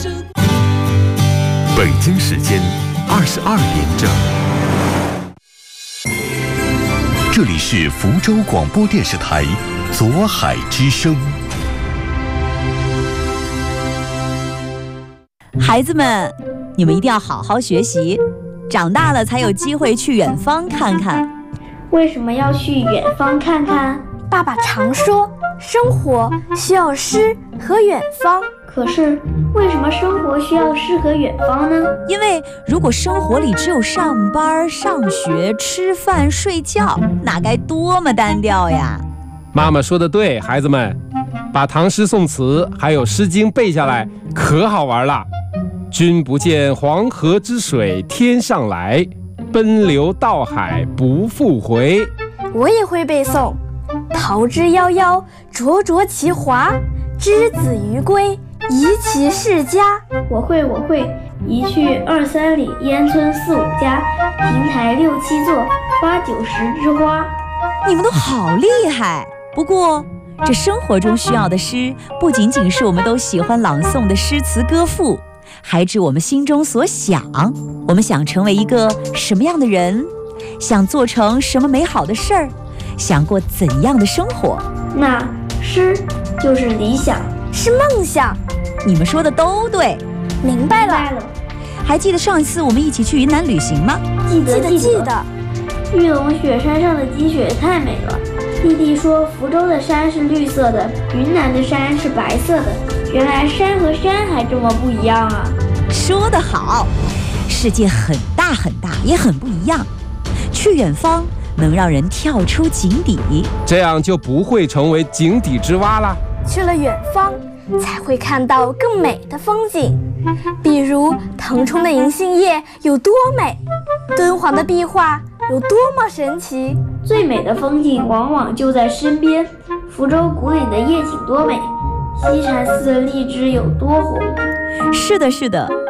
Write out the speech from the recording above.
北京时间22点整，这里是福州广播电视台左海之声。 孩子们，你们一定要好好学习，长大了才有机会去远方看看。 为什么要去远方看看？ 爸爸常说，生活需要诗和远方。 可是，为什么生活需要诗和远方呢？ 因为如果生活里只有上班、上学、吃饭、睡觉，那该多么单调呀！ 妈妈说的对，孩子们，把唐诗宋词还有诗经背下来，可好玩了。君不见黄河之水天上来，奔流到海不复回。 我也会背诵：桃之夭夭，灼灼其华。之子于归，宜其室家。 我会。一去2、3里，烟村4、5家，亭台6、7座，8、9、10枝花。 你们都好厉害！不过，这生活中需要的诗，不仅仅是我们都喜欢朗诵的诗词歌赋，还指我们心中所想。我们想成为一个什么样的人？想做成什么美好的事儿？想过怎样的生活？ 那诗就是理想， 是梦想。 你们说的都对， 明白了。 还记得上一次我们一起去云南旅行吗？ 记得。玉龙雪山上的积雪太美了。弟弟说福州的山是绿色的，云南的山是白色的。原来山和山还这么不一样啊！ 说得好，世界很大很大，也很不一样。去远方能让人跳出井底， 这样就不会成为井底之蛙了。 去了远方，才会看到更美的风景，比如腾冲的银杏叶有多美，敦煌的壁画有多么神奇。 最美的风景往往就在身边。福州古岭的夜景多美，西禅寺的荔枝有多红。 是的，